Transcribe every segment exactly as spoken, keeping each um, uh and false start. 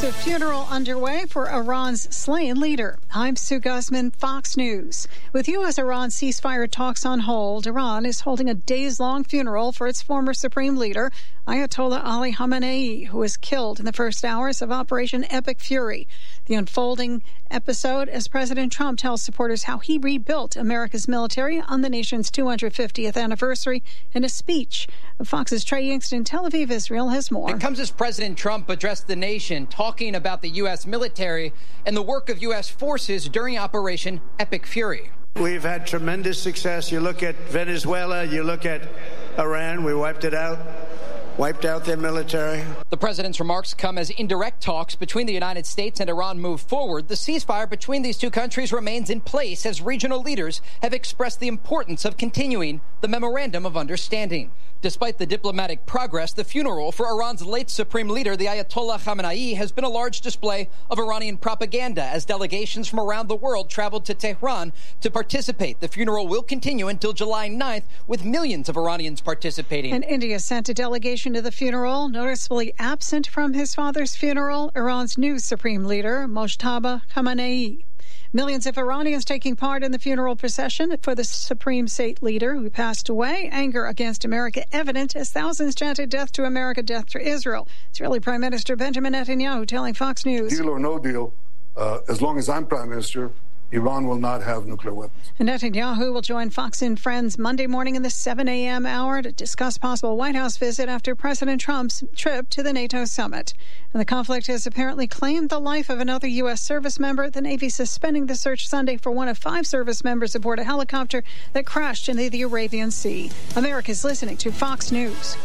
massive funeral underway for Iran's slain leader. I'm Sue Guzman, Fox News. With U S-Iran ceasefire talks on hold, Iran is holding a days-long funeral for its former supreme leader, Ayatollah Ali Khamenei, who was killed in the first hours of Operation Epic Fury. The unfolding episode as President Trump tells supporters how he rebuilt America's military on the nation's two hundred fiftieth anniversary in a speech. Fox's Trey Yingst in Tel Aviv, Israel, has more. It comes as President Trump addressed the nation, talking about the U S military and the work of U S forces during Operation Epic Fury. We've had tremendous success. You look at Venezuela, you look at Iran, we wiped it out. Wiped out their military. The president's remarks come as indirect talks between the United States and Iran move forward. The ceasefire between these two countries remains in place as regional leaders have expressed the importance of continuing the Memorandum of Understanding. Despite the diplomatic progress, the funeral for Iran's late supreme leader, the Ayatollah Khamenei, has been a large display of Iranian propaganda as delegations from around the world traveled to Tehran to participate. The funeral will continue until July ninth, with millions of Iranians participating. And India sent a delegation to the funeral. Noticeably absent from his father's funeral, Iran's new supreme leader, Mojtaba Khamenei. Millions of Iranians taking part in the funeral procession for the Supreme State leader who passed away. Anger against America evident as thousands chanted death to America, death to Israel. Israeli Prime Minister Benjamin Netanyahu telling Fox News. Deal or no deal, uh, as long as I'm Prime Minister, Iran will not have nuclear weapons. And Netanyahu will join Fox and Friends Monday morning in the seven a.m. hour to discuss possible White House visit after President Trump's trip to the NATO summit. And the conflict has apparently claimed the life of another U S service member. The Navy suspending the search Sunday for one of five service members aboard a helicopter that crashed into the Arabian Sea. America's listening to Fox News.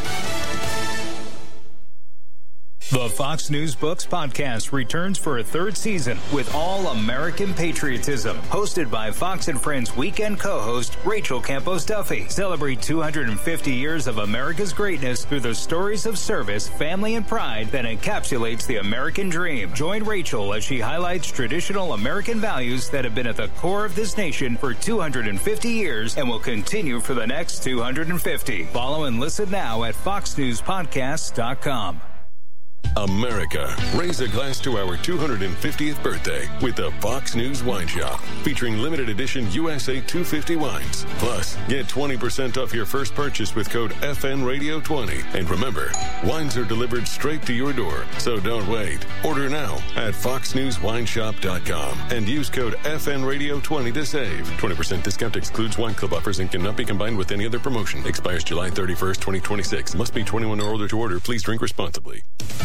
The Fox News Books podcast returns for a third season with all American patriotism. Hosted by Fox and Friends weekend co-host Rachel Campos Duffy. Celebrate two hundred fifty years of America's greatness through the stories of service, family, and pride that encapsulates the American dream. Join Rachel as she highlights traditional American values that have been at the core of this nation for two hundred fifty years and will continue for the next two hundred fifty. Follow and listen now at fox news podcasts dot com. America, raise a glass to our two hundred fiftieth birthday with the Fox News Wine Shop, featuring limited edition U S A two fifty wines. Plus, get twenty percent off your first purchase with code F N Radio twenty. And remember, wines are delivered straight to your door, so don't wait. Order now at fox news wine shop dot com and use code F N Radio twenty to save. twenty percent discount excludes wine club offers and cannot be combined with any other promotion. Expires July thirty-first, twenty twenty-six. Must be twenty-one or older to order. Please drink responsibly.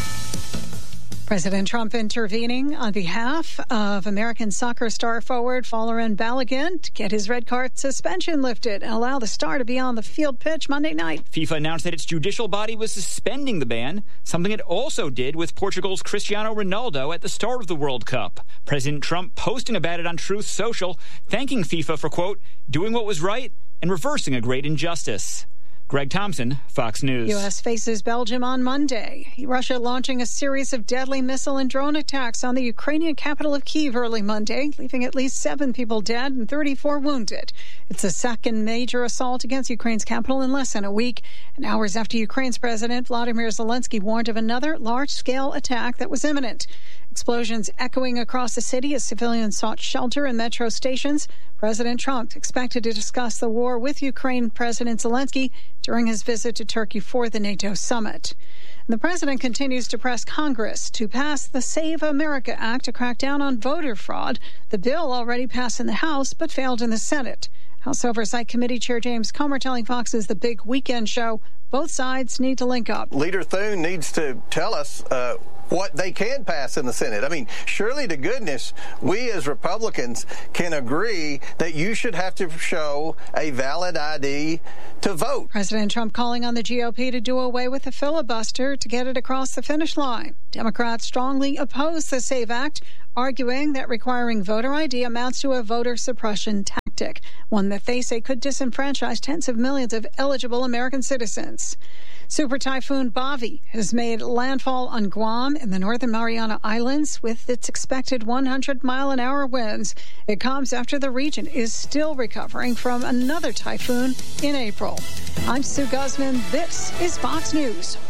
President Trump intervening on behalf of American soccer star forward Folarin Balogun to get his red card suspension lifted and allow the star to be on the field pitch Monday night. FIFA announced that its judicial body was suspending the ban, something it also did with Portugal's Cristiano Ronaldo at the start of the World Cup. President Trump posting about it on Truth Social, thanking FIFA for, quote, doing what was right and reversing a great injustice. Greg Thompson, Fox News. U S faces Belgium on Monday. Russia launching a series of deadly missile and drone attacks on the Ukrainian capital of Kyiv early Monday, leaving at least seven people dead and thirty-four wounded. It's the second major assault against Ukraine's capital in less than a week, and hours after Ukraine's President Vladimir Zelensky warned of another large-scale attack that was imminent. Explosions echoing across the city as civilians sought shelter in metro stations. President Trump expected to discuss the war with Ukraine President Zelensky during his visit to Turkey for the NATO summit. And the president continues to press Congress to pass the Save America Act to crack down on voter fraud. The bill already passed in the House but failed in the Senate. House Oversight Committee Chair James Comer telling Fox is the big weekend show. Both sides need to link up. Leader Thune needs to tell us uh, what they can pass in the Senate. I mean, surely to goodness, we as Republicans can agree that you should have to show a valid I D to vote. President Trump calling on the G O P to do away with the filibuster to get it across the finish line. Democrats strongly oppose the SAVE Act, arguing that requiring voter I D amounts to a voter suppression tactic, one that they say could disenfranchise tens of millions of eligible American citizens. Super Typhoon Bavi has made landfall on Guam in the Northern Mariana Islands with its expected one hundred mile an hour winds. It comes after the region is still recovering from another typhoon in April. I'm Sue Guzman. This is Fox News.